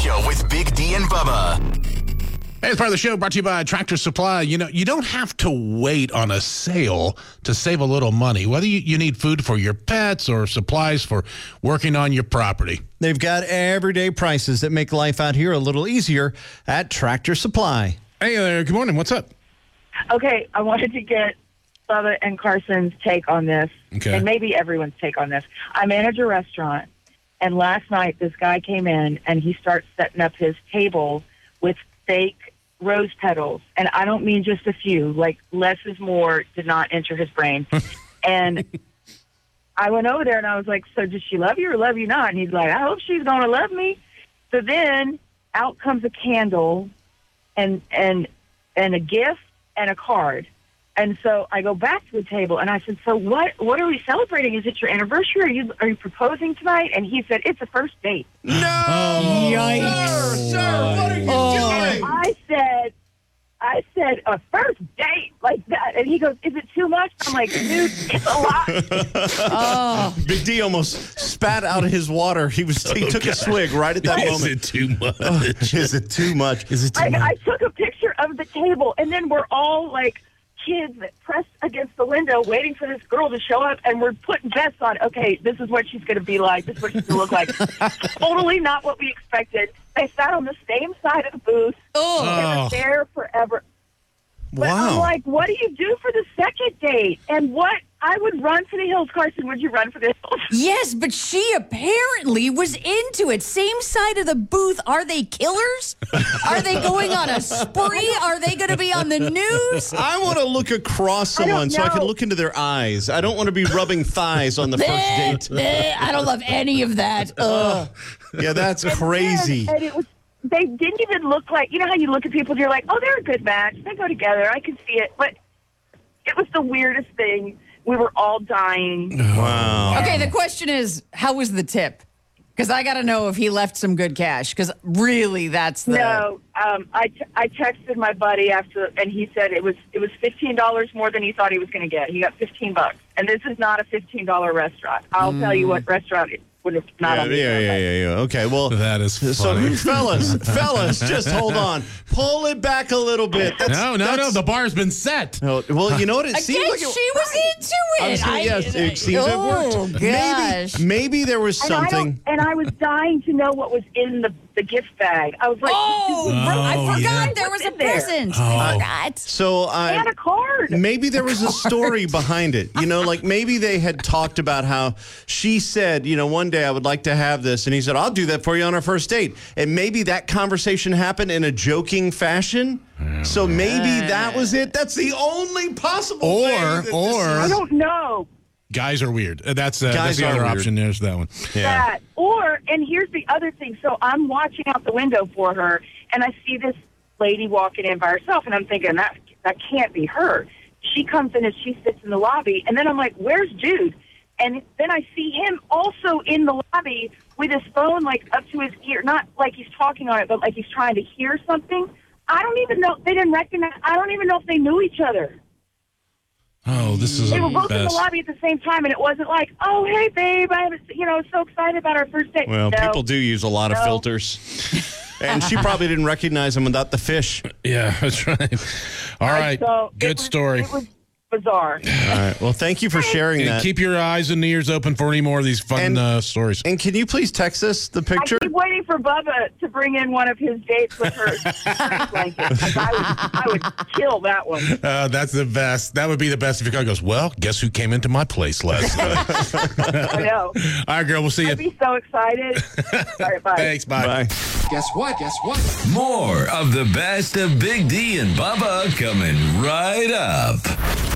Show with Big D and Bubba. Hey, it's part of the show brought to you by Tractor Supply. You know, you don't have to wait on a sale to save a little money, whether you need food for your pets or supplies for working on your property. They've got everyday prices that make life out here a little easier at Tractor Supply. Hey there, good morning. What's up? Okay, I wanted to get Bubba and Carson's take on this, and maybe everyone's take on this. I manage a restaurant, and last night this guy came in, and he starts setting up his table with fake rose petals. And I don't mean just a few, like less is more did not enter his brain. And I went over there, and I was like, so does she love you or love you not? And he's like, I hope she's going to love me. So then out comes a candle and a gift and a card. And so I go back to the table, and I said, so what are we celebrating? Is it your anniversary? Are you proposing tonight? And he said, it's a first date. No! Yikes. Sir, what are you doing? I said, a first date like that. And he goes, is it too much? I'm like, dude, it's a lot. Big D almost spat out of his water. He took a swig right at that moment. Is it too much? Is it too much? Is it too much? I took a picture of the table, and then we're all like kids that pressed against the window waiting for this girl to show up, and we're putting bets on, okay, this is what she's going to be like, this is what she's going to look like. Totally not what we expected. They sat on the same side of the booth. They were there forever. But I'm like, what do you do for the second date? And what? I would run for the hills. Carson, would you run for the hills? Yes, but she apparently was into it. Same side of the booth. Are they killers? Are they going on a spree? Are they going to be on the news? I want to look across someone so I can look into their eyes. I don't want to be rubbing thighs on the first date. I don't love any of that. Yeah, that's crazy. And it was. They didn't even look like, you know how you look at people and you're like, oh, they're a good match. They go together. I can see it. But it was the weirdest thing. We were all dying. Wow. Okay, the question is, how was the tip? Because I got to know if he left some good cash. Because really, that's the... No, I texted my buddy after, and he said it was $15 more than he thought he was going to get. He got $15. And this is not a $15 restaurant. I'll tell you what restaurant it would have not on the Yeah. Okay, well, that is funny. So, fellas, just hold on. Pull it back a little bit. No. The bar's been set. Well, you know what? It seems like she was into it. Yes, it seems it worked. Oh, gosh. Maybe there was something. And I was dying to know what was in the gift bag. I was like, I forgot there was a present. I forgot. So and a card. Maybe there was a story behind it. You know, like maybe they had talked about how she said, you know, one day I would like to have this. And he said, I'll do that for you on our first date. And maybe that conversation happened in a joking fashion. So maybe that was it. That's the only possible way. I don't know. Guys are weird. That's the other option. There's that one. Yeah. And here's the other thing. So I'm watching out the window for her, and I see this lady walking in by herself, and I'm thinking, that can't be her. She comes in and she sits in the lobby, and then I'm like, where's Jude? And then I see him also in the lobby with his phone, like, up to his ear. Not like he's talking on it, but like he's trying to hear something. I don't even know. They didn't recognize. I don't even know if they knew each other. Oh, this is They were both in the lobby at the same time, and it wasn't like, oh, hey, babe, I was so excited about our first date. Well, people do use a lot of filters. And she probably didn't recognize him without the fish. Yeah, that's right. All right. Good story. It was bizarre. All right. Well, thank you for sharing that. Keep your eyes and ears open for any more of these fun stories. And can you please text us the picture? I keep waiting for Bubba to bring in one of his dates with her blanket. I would kill that one. That's the best. That would be the best if your guy goes, well, guess who came into my place last night? I know. All right, girl, we'll see you. I'd be so excited. All right, bye. Thanks, bye. Guess what? More of the best of Big D and Bubba coming right up.